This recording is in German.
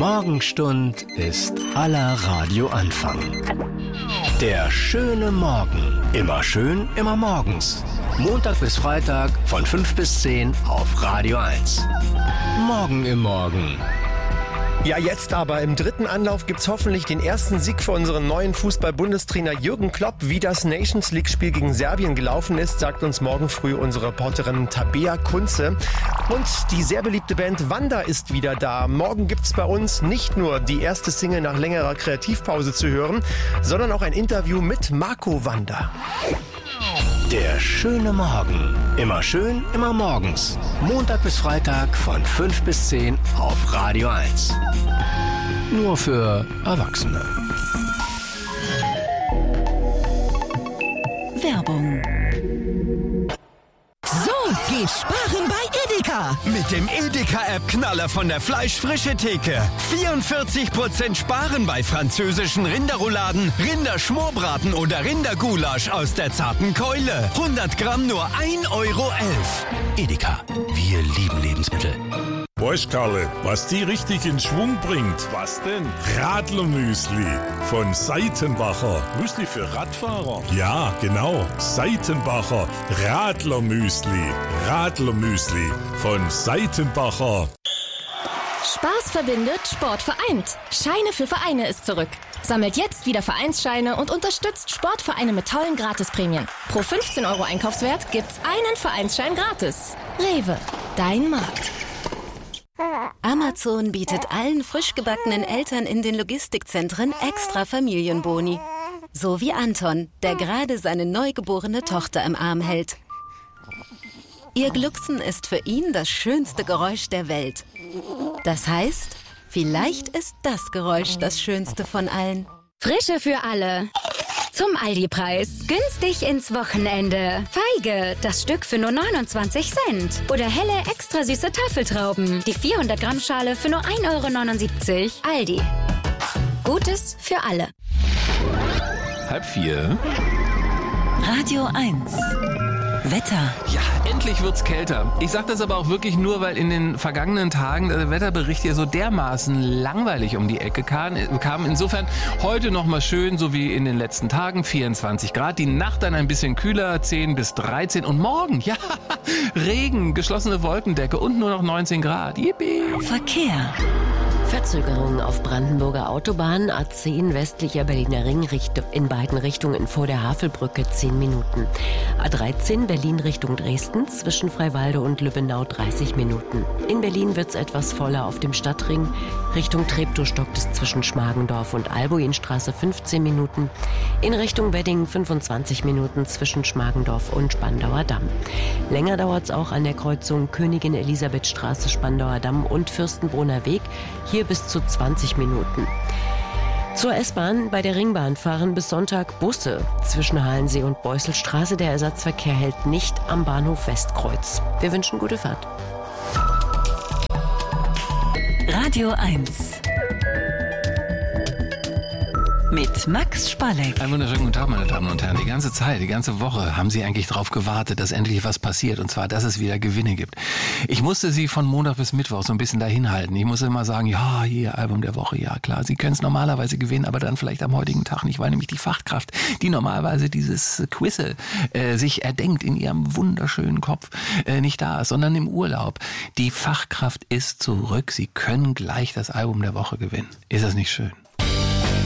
Morgenstund ist aller Radioanfang. Der schöne Morgen. Immer schön, immer morgens. Montag bis Freitag von 5 bis 10 auf Radio 1. Morgen im Morgen. Ja, jetzt aber im dritten Anlauf gibt's hoffentlich den ersten Sieg für unseren neuen Fußball-Bundestrainer Jürgen Klopp. Wie das Nations-League-Spiel gegen Serbien gelaufen ist, sagt uns morgen früh unsere Reporterin Tabea Kunze. Und die sehr beliebte Band Wanda ist wieder da. Morgen gibt's bei uns nicht nur die erste Single nach längerer Kreativpause zu hören, sondern auch ein Interview mit Marco Wanda. Der schöne Morgen. Immer schön, immer morgens. Montag bis Freitag von 5 bis 10 auf Radio 1. Nur für Erwachsene. Werbung. So geht Sparen bei Edeka. Mit dem Edeka-App-Knaller von der Fleischfrische-Theke. 44% Sparen bei französischen Rinderrouladen, Rinderschmorbraten oder Rindergulasch aus der zarten Keule. 100 Gramm nur 1,11 €. Edeka. Wir lieben Lebensmittel. Weißt Karle, was die richtig in Schwung bringt? Was denn? Radlermüsli von Seitenbacher. Müsli für Radfahrer? Ja, genau. Seitenbacher Radlermüsli. Radlermüsli von Seitenbacher. Spaß verbindet, Sport vereint. Scheine für Vereine ist zurück. Sammelt jetzt wieder Vereinsscheine und unterstützt Sportvereine mit tollen Gratisprämien. Pro 15 € Einkaufswert gibt's einen Vereinsschein gratis. Rewe, dein Markt. Amazon bietet allen frisch gebackenen Eltern in den Logistikzentren extra Familienboni. So wie Anton, der gerade seine neugeborene Tochter im Arm hält. Ihr Glucksen ist für ihn das schönste Geräusch der Welt. Das heißt, vielleicht ist das Geräusch das schönste von allen. Frische für alle. Zum Aldi-Preis. Günstig ins Wochenende. Feige, das Stück für nur 29 Cent. Oder helle, extra süße Tafeltrauben. Die 400-Gramm-Schale für nur 1,79 €. Aldi. Gutes für alle. 3:30. Radio 1. Wetter. Ja, endlich wird's kälter. Ich sag das aber auch wirklich nur, weil in den vergangenen Tagen der Wetterbericht hier so dermaßen langweilig um die Ecke kam. Insofern heute nochmal schön, so wie in den letzten Tagen, 24 Grad. Die Nacht dann ein bisschen kühler, 10 bis 13. Und morgen, ja, Regen, geschlossene Wolkendecke und nur noch 19 Grad. Yippie. Verkehr. Verzögerungen auf Brandenburger Autobahn, A10 westlicher Berliner Ring in beiden Richtungen vor der Havelbrücke 10 Minuten. A13 Berlin Richtung Dresden zwischen Freiwalde und Lübbenau 30 Minuten. In Berlin wird's etwas voller auf dem Stadtring. Richtung Treptow stockt es zwischen Schmargendorf und Albuinstraße 15 Minuten. In Richtung Wedding 25 Minuten zwischen Schmargendorf und Spandauer Damm. Länger dauert's auch an der Kreuzung Königin Elisabethstraße, Spandauer Damm und Fürstenbrunner Weg. Hier bis zu 20 Minuten. Zur S-Bahn bei der Ringbahn fahren bis Sonntag Busse zwischen Halensee und Beusselstraße. Der Ersatzverkehr hält nicht am Bahnhof Westkreuz. Wir wünschen gute Fahrt. Radio 1. Mit Max Spalleck. Einen wunderschönen guten Tag, meine Damen und Herren. Die ganze Zeit, die ganze Woche haben Sie eigentlich darauf gewartet, dass endlich was passiert. Und zwar, dass es wieder Gewinne gibt. Ich musste Sie von Montag bis Mittwoch so ein bisschen dahin halten. Ich musste immer sagen, ja, hier, Album der Woche, ja klar. Sie können es normalerweise gewinnen, aber dann vielleicht am heutigen Tag nicht, weil nämlich die Fachkraft, die normalerweise dieses Quizze sich erdenkt in ihrem wunderschönen Kopf, nicht da ist, sondern im Urlaub. Die Fachkraft ist zurück. Sie können gleich das Album der Woche gewinnen. Ist das nicht schön?